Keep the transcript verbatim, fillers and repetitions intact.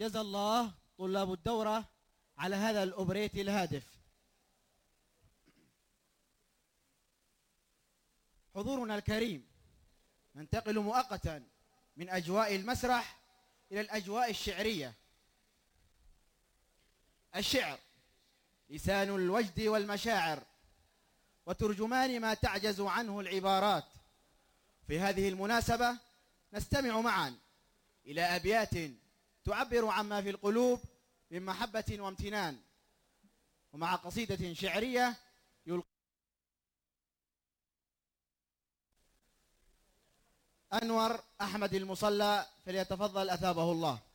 جزى الله طلاب الدورة على هذا الأوبريت الهادف. حضورنا الكريم، ننتقل مؤقتا من أجواء المسرح إلى الأجواء الشعرية. الشعر لسان الوجد والمشاعر، وترجمان ما تعجز عنه العبارات. في هذه المناسبة نستمع معا إلى أبيات تعبر عما في القلوب من محبة وامتنان، ومع قصيدة شعرية يلقي أنور أحمد المصلى، فليتفضل أثابه الله.